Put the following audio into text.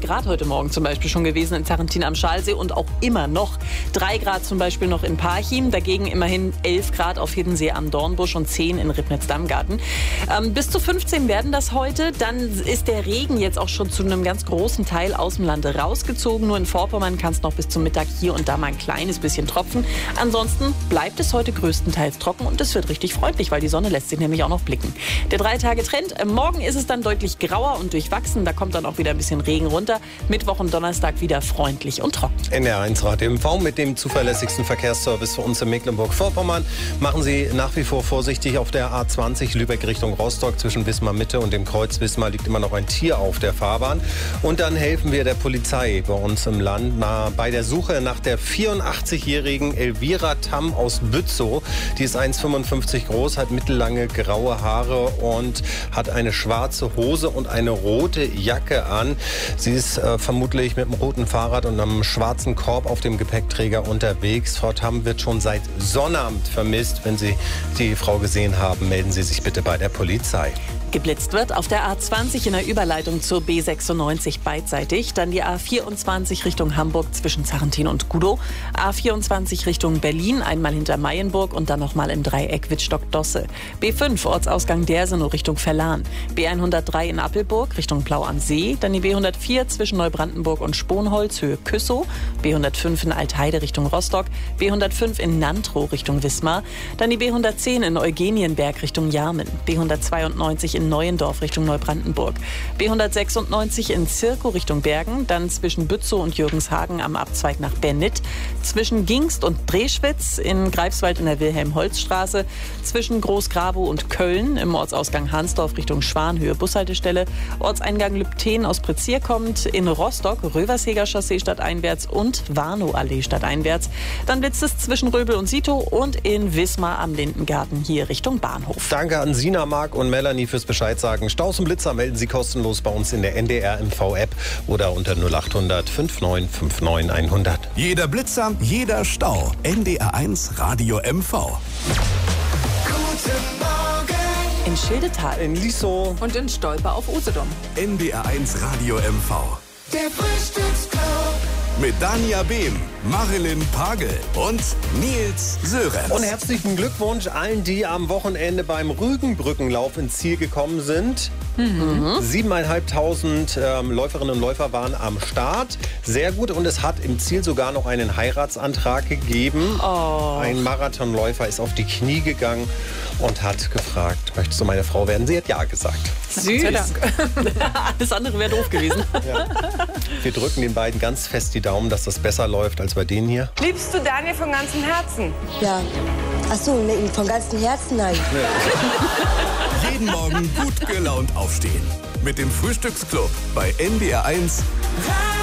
Grad heute Morgen zum Beispiel schon gewesen in Sarrentin am Schalsee und auch immer noch. 3 Grad zum Beispiel noch in Parchim, dagegen immerhin 11 Grad auf Hiddensee am Dornbusch und 10 in Ribnitz-Dammgarten. Bis zu 15 werden das heute. Dann ist der Regen jetzt auch schon zu einem ganz großen Teil aus dem Lande rausgezogen. Nur in Vorpommern kann es noch bis zum Mittag hier und da mal ein kleines bisschen tropfen. Ansonsten bleibt es heute größtenteils trocken und es wird richtig freundlich, weil die Sonne lässt sich nämlich auch noch blicken. Der 3-Tage-Trend. Morgen ist es dann deutlich grauer und durchwachsen. Da kommt dann auch wieder ein bisschen Regen runter. Mittwoch und Donnerstag wieder freundlich und trocken. NDR1 Radio MV mit dem zuverlässigsten Verkehrsservice für uns in Mecklenburg-Vorpommern. Machen Sie nach wie vor vorsichtig auf der A20 Lübeck Richtung Rostock. Zwischen Wismar Mitte und dem Kreuz Wismar liegt immer noch ein Tier auf der Fahrbahn. Und dann helfen wir der Polizei bei uns im Land bei der Suche nach der 84-jährigen Elvira Tamm aus Bützow. Die ist 1,55 groß, hat mittellange graue Haare und hat eine schwarze Hose und eine rote Jacke an. Sie ist vermutlich mit einem roten Fahrrad und einem schwarzen Korb auf dem Gepäckträger unterwegs. Frau Tamm wird schon seit Sonnabend vermisst. Wenn Sie die Frau gesehen haben, melden Sie sich bitte bei der Polizei. Geblitzt wird auf der A20 in der Überleitung zur B96 beidseitig. Dann die A24 Richtung Hamburg zwischen Sarrentin und Gudow. A24 Richtung Berlin, einmal hinter Mayenburg und dann nochmal im Dreieck Wittstock-Dosse. B5 Ortsausgang Dersenow Richtung Verlan. B103 in Appelburg Richtung Blau am See. Dann die B104 zwischen Neubrandenburg und Sponholz Höhe Küssow. B105 in Altheide Richtung Rostock. B105 in Nantrow Richtung Wismar. Dann die B110 in Eugenienberg Richtung Jarmen. B192 in Neuendorf Richtung Neubrandenburg. B196 in Zirkow Richtung Bergen, dann zwischen Bützow und Jürgenshagen am Abzweig nach Bernit, zwischen Gingst und Dreschwitz in Greifswald in der Wilhelm-Holz-Straße, zwischen Großgrabow und Köln im Ortsausgang Hansdorf Richtung Schwanhöhe Bushaltestelle, Ortseingang Lübten aus Prezier kommt, in Rostock Röversheger Chaussee stadteinwärts und Warnow-Allee stadteinwärts. Dann blitzt es zwischen Röbel und Sitow und in Wismar am Lindengarten hier Richtung Bahnhof. Danke an Sina, Marc und Melanie fürs Bescheid sagen. Staus und Blitzer melden Sie kostenlos bei uns in der NDR MV-App oder unter 0800 5959 100. Jeder Blitzer, jeder Stau. NDR1 Radio MV. Guten Morgen. In Schildetal, In Lissow. und in Stolper auf Usedom. NDR1 Radio MV. Der Frühstücksclub. Mit Dania Behm, Marilyn Pagel und Nils Sörensen. Und herzlichen Glückwunsch allen, die am Wochenende beim Rügenbrückenlauf ins Ziel gekommen sind. 7.500 Läuferinnen und Läufer waren am Start. Sehr gut. Und es hat im Ziel sogar noch einen Heiratsantrag gegeben. Ein Marathonläufer ist auf die Knie gegangen und hat gefragt, möchtest du meine Frau werden? Sie hat ja gesagt. Süß. Alles andere wäre doof gewesen. Ja. Wir drücken den beiden ganz fest die Daumen, dass das besser läuft als bei denen hier. Liebst du Daniel von ganzem Herzen? Ja. Ach so, nee, von ganzem Herzen nein. Jeden Morgen gut gelaunt aufstehen. Mit dem Frühstücksclub bei NDR1